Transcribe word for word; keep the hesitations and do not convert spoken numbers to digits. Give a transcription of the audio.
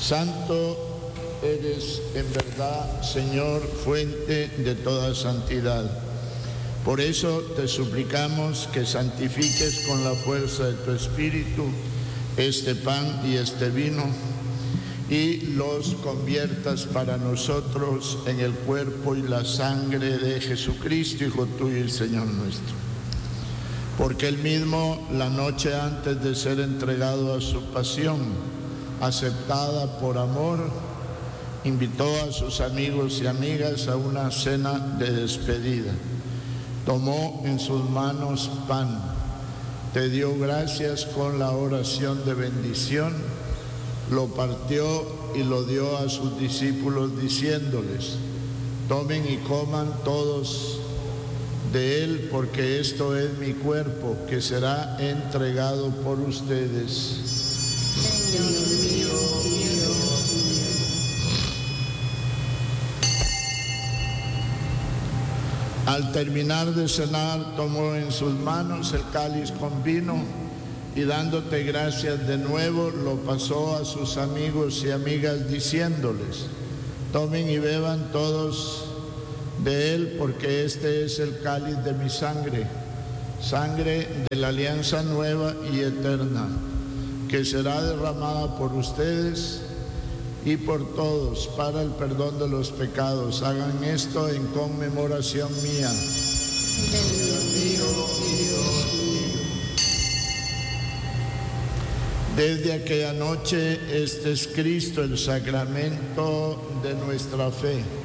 Santo eres en verdad, Señor, fuente de toda santidad. Por eso te suplicamos que santifiques con la fuerza de tu Espíritu este pan y este vino y los conviertas para nosotros en el cuerpo y la sangre de Jesucristo, Hijo tuyo y Señor nuestro. Porque él mismo, la noche antes de ser entregado a su pasión, aceptada por amor, invitó a sus amigos y amigas a una cena de despedida. Tomó en sus manos pan, te dio gracias con la oración de bendición, lo partió y lo dio a sus discípulos diciéndoles: tomen y coman todos de él, porque esto es mi cuerpo que será entregado por ustedes. Señor mío, Dios mío. Al terminar de cenar, tomó en sus manos el cáliz con vino y dándote gracias de nuevo, lo pasó a sus amigos y amigas diciéndoles: tomen y beban todos de él, porque este es el cáliz de mi sangre, sangre de la alianza nueva y eterna, que será derramada por ustedes y por todos para el perdón de los pecados. Hagan esto en conmemoración mía. Señor mío, Dios mío. Desde aquella noche, este es Cristo, el sacramento de nuestra fe.